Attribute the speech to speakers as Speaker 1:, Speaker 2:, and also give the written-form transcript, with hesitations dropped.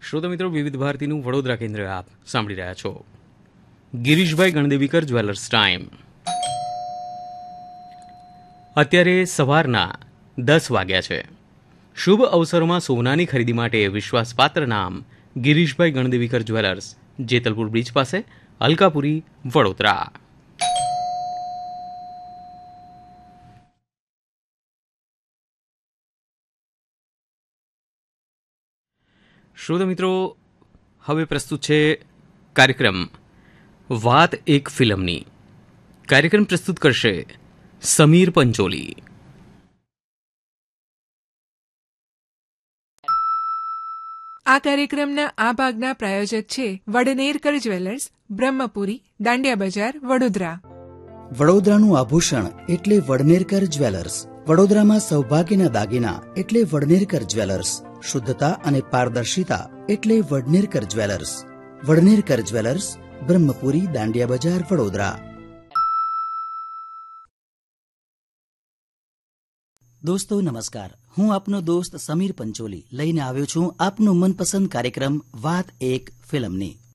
Speaker 1: શ્રોતા મિત્રો, વિવિધ ભારતીનું વડોદરા કેન્દ્ર આપ સાંભળી રહ્યા છો. Girishbhai ગણદેવીકર jewellers time. અત્યારે સવારના 10 વાગ્યા છે. શુભ અવસરોમાં સોનાની ખરીદી માટે વિશ્વાસપાત્ર નામ ગિરીશભાઈ ગણદેવીકર જ્વેલર્સ, જેતલપુર બ્રિજ પાસે, અલકાપુરી, વડોદરા. શ્રોતા મિત્રો, હવે પ્રસ્તુત છે કાર્યક્રમ વાત એક ફિલ્મની. કાર્યક્રમ પ્રસ્તુત કરશે સમીર પંચોલી.
Speaker 2: આ કાર્યક્રમના આ ભાગના પ્રાયોજક છે વડનેરકર જ્વેલર્સ, બ્રહ્મપુરી, દાંડિયા બજાર, વડોદરા.
Speaker 3: વડોદરાનું આભૂષણ એટલે વડનેરકર જ્વેલર્સ. વડોદરામાં સૌભાગ્યના દાગીના એટલે વડનેરકર જ્વેલર્સ. શુદ્ધતા અને પારદર્શિતા એટલે વડનેરકર જ્વેલર્સ. વડનેરકર જ્વેલર્સ, બ્રહ્મપુરી, દાંડિયા બજાર, વડોદરા. દોસ્તો નમસ્કાર, હું આપનો દોસ્ત સમીર પંચોલી લઈને આવ્યો છું આપનો મનપસંદ કાર્યક્રમ વાત એક ફિલ્મની.